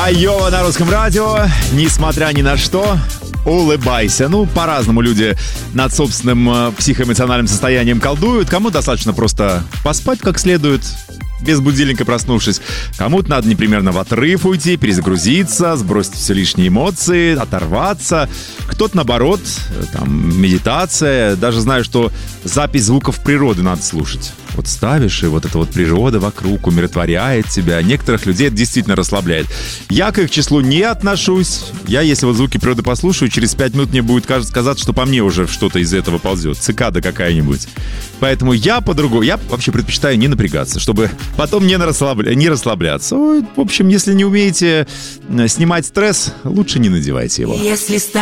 Айова на русском радио. Несмотря ни на что, улыбайся. Ну, по-разному люди над собственным психоэмоциональным состоянием колдуют. Кому достаточно просто поспать как следует, без будильника проснувшись. Кому-то надо непременно в отрыв уйти, перезагрузиться, сбросить все лишние эмоции, оторваться. Кто-то, наоборот, там, медитация. Даже знаю, что запись звуков природы надо слушать. Вот ставишь, и вот эта вот природа вокруг умиротворяет тебя. Некоторых людей это действительно расслабляет. Я к их числу не отношусь. Я, если вот звуки природы послушаю, через 5 минут мне будет казаться, что по мне уже что-то из этого ползет. Цикада какая-нибудь. Поэтому я по-другому. Я вообще предпочитаю не напрягаться, чтобы потом не расслабляться. Ой, в общем, если не умеете снимать стресс, лучше не надевайте его. Если